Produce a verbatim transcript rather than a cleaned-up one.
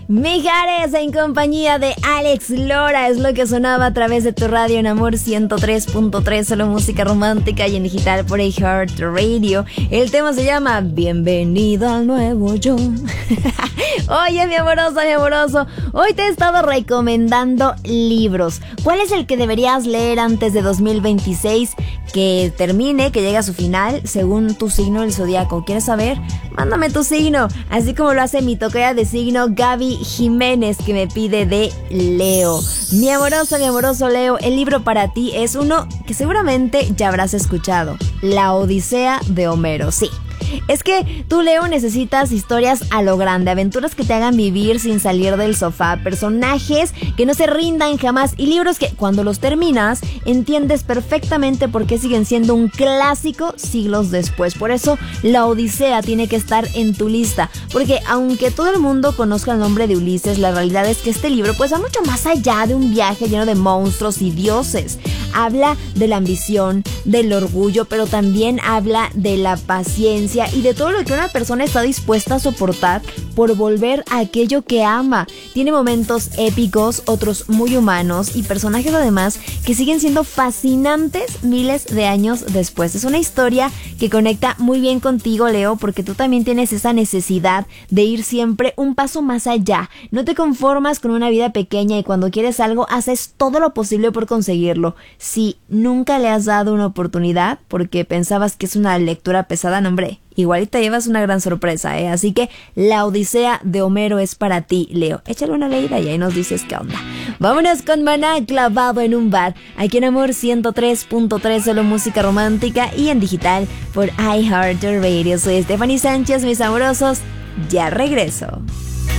Mijares en compañía de Alex Lora es lo que sonaba a través de tu radio en Amor ciento tres punto tres, solo música romántica y en digital por iHeart Radio. El tema se llama Bienvenido al nuevo yo. Oye, mi amoroso, mi amoroso, hoy te he estado recomendando libros. ¿Cuál es el que deberías leer antes de dos mil veintiséis? Que termine, que llegue a su final, según tu signo del zodiaco. ¿Quieres saber? Mándame tu signo, así como lo hace mi tocaya de signo Gaby Jiménez, que me pide de Leo. Mi amoroso, mi amoroso Leo, el libro para ti es uno que seguramente ya habrás escuchado: La Odisea de Homero. Sí, es que tú, Leo, necesitas historias a lo grande, aventuras que te hagan vivir sin salir del sofá, personajes que no se rindan jamás y libros que cuando los terminas entiendes perfectamente por qué siguen siendo un clásico siglos después. Por eso La Odisea tiene que estar en tu lista, porque aunque todo el mundo conozca el nombre de Ulises, la realidad es que este libro pues va mucho más allá de un viaje lleno de monstruos y dioses. Habla de la ambición, del orgullo, pero también habla de la paciencia y de todo lo que una persona está dispuesta a soportar por volver a aquello que ama. Tiene momentos épicos, otros muy humanos y personajes además que siguen siendo fascinantes miles de años después. Es una historia que conecta muy bien contigo, Leo, porque tú también tienes esa necesidad de ir siempre un paso más allá. No te conformas con una vida pequeña y cuando quieres algo haces todo lo posible por conseguirlo. Si nunca le has dado una oportunidad porque pensabas que es una lectura pesada, no, hombre, igual te llevas una gran sorpresa, ¿eh? Así que La Odisea de Homero es para ti, Leo. Échale una leída y ahí nos dices qué onda. Vámonos con Maná, Clavado en un bar, aquí en Amor ciento tres punto tres, solo música romántica y en digital por iHeart Radio. Soy Stephanie Sánchez, mis amorosos. Ya regreso.